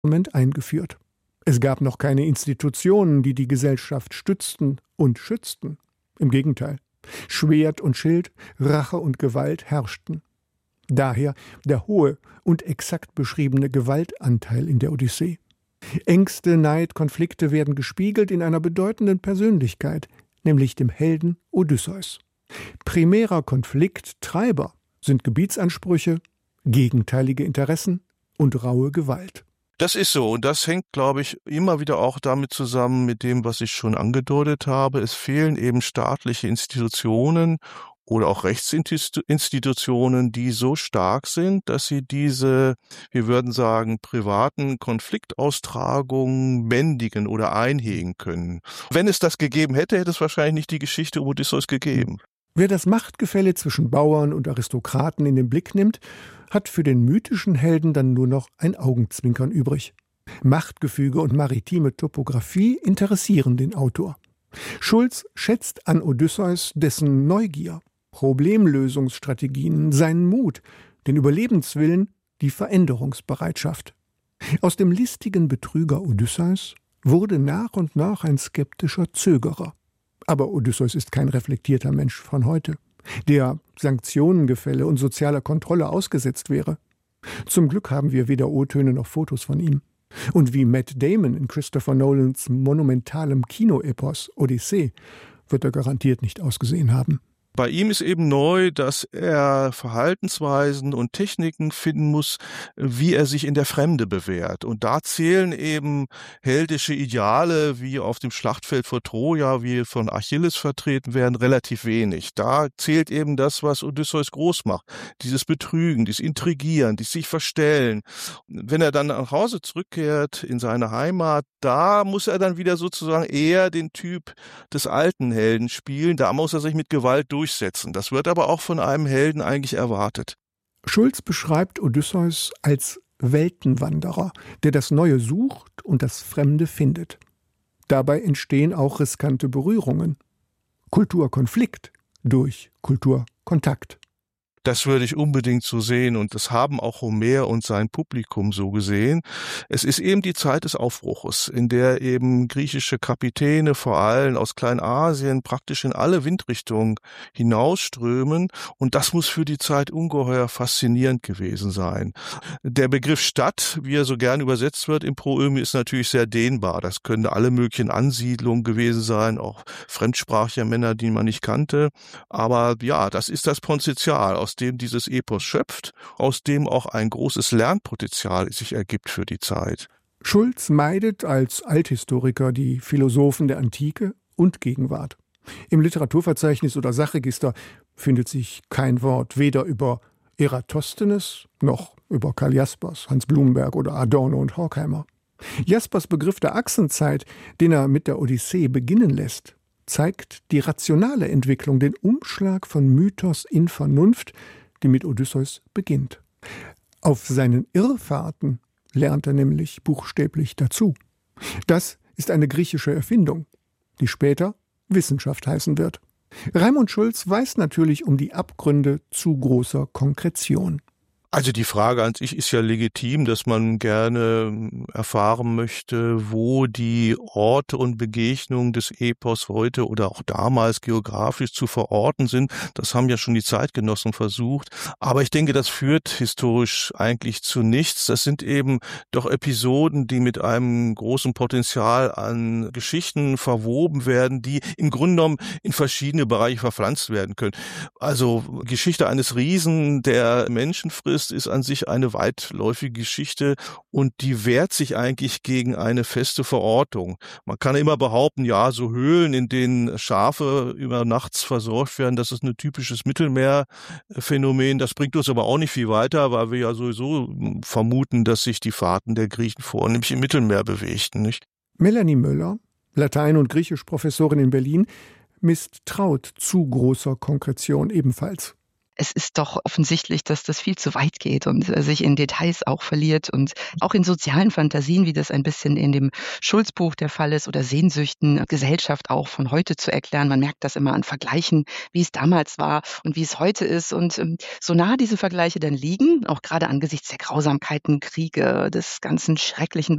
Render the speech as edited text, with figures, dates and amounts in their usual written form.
Moment eingeführt. Es gab noch keine Institutionen, die die Gesellschaft stützten und schützten. Im Gegenteil. Schwert und Schild, Rache und Gewalt herrschten. Daher der hohe und exakt beschriebene Gewaltanteil in der Odyssee. Ängste, Neid, Konflikte werden gespiegelt in einer bedeutenden Persönlichkeit, nämlich dem Helden Odysseus. Primärer Konflikttreiber sind Gebietsansprüche, gegenteilige Interessen und raue Gewalt. Das ist so und das hängt, glaube ich, immer wieder auch damit zusammen mit dem, was ich schon angedeutet habe. Es fehlen eben staatliche Institutionen oder auch Rechtsinstitutionen, die so stark sind, dass sie diese, wir würden sagen, privaten Konfliktaustragungen bändigen oder einhegen können. Wenn es das gegeben hätte, hätte es wahrscheinlich nicht die Geschichte um Odysseus gegeben. Wer das Machtgefälle zwischen Bauern und Aristokraten in den Blick nimmt, hat für den mythischen Helden dann nur noch ein Augenzwinkern übrig. Machtgefüge und maritime Topographie interessieren den Autor. Schulz schätzt an Odysseus dessen Neugier, Problemlösungsstrategien, seinen Mut, den Überlebenswillen, die Veränderungsbereitschaft. Aus dem listigen Betrüger Odysseus wurde nach und nach ein skeptischer Zögerer. Aber Odysseus ist kein reflektierter Mensch von heute, der Sanktionengefälle und sozialer Kontrolle ausgesetzt wäre. Zum Glück haben wir weder O-Töne noch Fotos von ihm. Und wie Matt Damon in Christopher Nolans monumentalem Kinoepos Odyssee wird er garantiert nicht ausgesehen haben. Bei ihm ist eben neu, dass er Verhaltensweisen und Techniken finden muss, wie er sich in der Fremde bewährt. Und da zählen eben heldische Ideale, wie auf dem Schlachtfeld vor Troja, wie von Achilles vertreten werden, relativ wenig. Da zählt eben das, was Odysseus groß macht. Dieses Betrügen, dieses Intrigieren, dieses sich verstellen. Wenn er dann nach Hause zurückkehrt in seine Heimat, da muss er dann wieder sozusagen eher den Typ des alten Helden spielen. Da muss er sich mit Gewalt durchsetzen. Das wird aber auch von einem Helden eigentlich erwartet. Schulz beschreibt Odysseus als Weltenwanderer, der das Neue sucht und das Fremde findet. Dabei entstehen auch riskante Berührungen. Kulturkonflikt durch Kulturkontakt. Das würde ich unbedingt so sehen und das haben auch Homer und sein Publikum so gesehen. Es ist eben die Zeit des Aufbruches, in der eben griechische Kapitäne vor allem aus Kleinasien praktisch in alle Windrichtungen hinausströmen und das muss für die Zeit ungeheuer faszinierend gewesen sein. Der Begriff Stadt, wie er so gern übersetzt wird im Proömi, ist natürlich sehr dehnbar. Das können alle möglichen Ansiedlungen gewesen sein, auch fremdsprachige Männer, die man nicht kannte. Aber ja, das ist das Potenzial, aus dem dieses Epos schöpft, aus dem auch ein großes Lernpotenzial sich ergibt für die Zeit. Schulz meidet als Althistoriker die Philosophen der Antike und Gegenwart. Im Literaturverzeichnis oder Sachregister findet sich kein Wort weder über Eratosthenes noch über Karl Jaspers, Hans Blumenberg oder Adorno und Horkheimer. Jaspers Begriff der Achsenzeit, den er mit der Odyssee beginnen lässt, zeigt die rationale Entwicklung, den Umschlag von Mythos in Vernunft, die mit Odysseus beginnt. Auf seinen Irrfahrten lernt er nämlich buchstäblich dazu. Das ist eine griechische Erfindung, die später Wissenschaft heißen wird. Raimund Schulz weiß natürlich um die Abgründe zu großer Konkretion. Also die Frage an sich ist ja legitim, dass man gerne erfahren möchte, wo die Orte und Begegnungen des Epos heute oder auch damals geografisch zu verorten sind. Das haben ja schon die Zeitgenossen versucht. Aber ich denke, das führt historisch eigentlich zu nichts. Das sind eben doch Episoden, die mit einem großen Potenzial an Geschichten verwoben werden, die im Grunde genommen in verschiedene Bereiche verpflanzt werden können. Also Geschichte eines Riesen, der Menschen frisst, ist an sich eine weitläufige Geschichte und die wehrt sich eigentlich gegen eine feste Verortung. Man kann immer behaupten, ja, so Höhlen, in denen Schafe über nachts versorgt werden, das ist ein typisches Mittelmeerphänomen. Das bringt uns aber auch nicht viel weiter, weil wir ja sowieso vermuten, dass sich die Fahrten der Griechen vornehmlich im Mittelmeer bewegten, nicht? Melanie Möller, Latein- und Griechisch-Professorin in Berlin, misstraut zu großer Konkretion ebenfalls. Es ist doch offensichtlich, dass das viel zu weit geht und sich in Details auch verliert und auch in sozialen Fantasien, wie das ein bisschen in dem Schulz-Buch der Fall ist oder Sehnsüchten, Gesellschaft auch von heute zu erklären. Man merkt das immer an Vergleichen, wie es damals war und wie es heute ist. Und so nah diese Vergleiche dann liegen, auch gerade angesichts der Grausamkeiten, Kriege, des ganzen Schrecklichen,